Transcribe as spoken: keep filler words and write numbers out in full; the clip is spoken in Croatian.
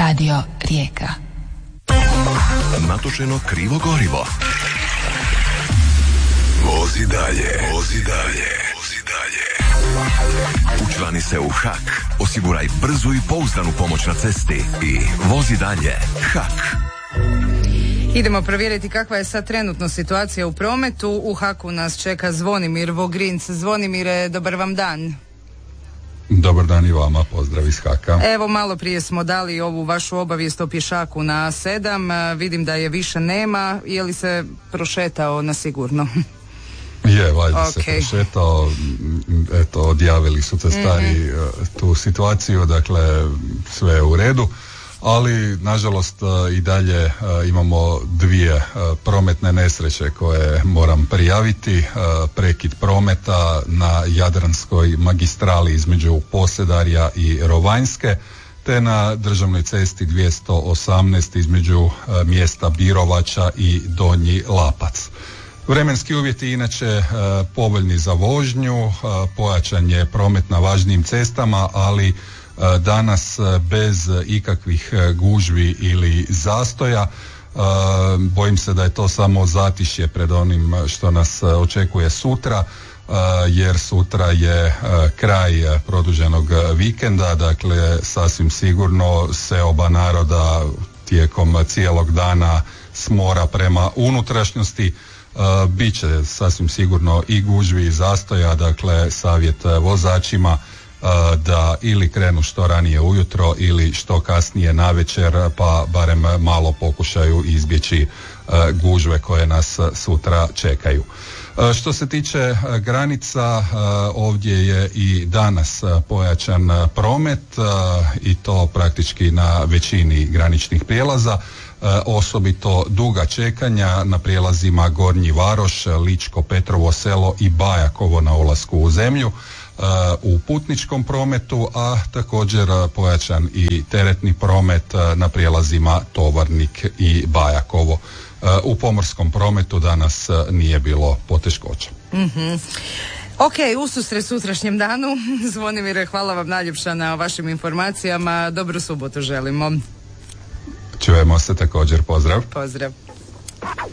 Radio Rijeka. Natočeno krivo gorivo. Vozi dalje, vozi dalje, vozi dalje. Učlani se u Hak, osiguraj brzu i pouzdanu pomoć na cesti i vozi dalje. Hak. Idemo provjeriti kakva je sad trenutno situacija u prometu. U Haku nas čeka Zvonimir Vogrinc. Zvonimire, dobar vam dan. Dobar dan i vama, pozdrav iz Haka. Evo, malo prije smo dali ovu vašu obavijest o pješaku na A sedam. Vidim da je više nema. Je li se prošetao na sigurno? Je, valjda okay. se prošetao. Eto, odjavili su cestari mm-hmm. tu situaciju, dakle sve je u redu. Ali nažalost i dalje imamo dvije prometne nesreće koje moram prijaviti. Prekid prometa na Jadranskoj magistrali između Posedarja i Rovanjske, te na državnoj cesti dvjesto osamnaest između mjesta Birovača i Donji Lapac. Vremenski uvjeti inače povoljni za vožnju, pojačan je promet na važnijim cestama, ali danas bez ikakvih gužvi ili zastoja. Bojim se da je to samo zatišje pred onim što nas očekuje sutra, jer sutra je kraj produženog vikenda, dakle sasvim sigurno seoba naroda tijekom cijelog dana smora prema unutrašnjosti. Biće sasvim sigurno i gužvi i zastoja, dakle savjet vozačima da ili krenu što ranije ujutro ili što kasnije navečer, pa barem malo pokušaju izbjeći gužve koje nas sutra čekaju. Što se tiče granica, ovdje je i danas pojačan promet i to praktički na većini graničnih prijelaza. Osobito duga čekanja na prijelazima Gornji Varoš, Ličko Petrovo Selo i Bajakovo na ulasku u zemlju. U putničkom prometu, a također pojačan i teretni promet na prijelazima Tovarnik i Bajakovo. U pomorskom prometu danas nije bilo poteškoća. Mm-hmm. Ok, ususret sutrašnjem danu. Zvonimire, hvala vam najljepša na vašim informacijama. Dobru subotu želimo. Čujemo se također, pozdrav. Pozdrav.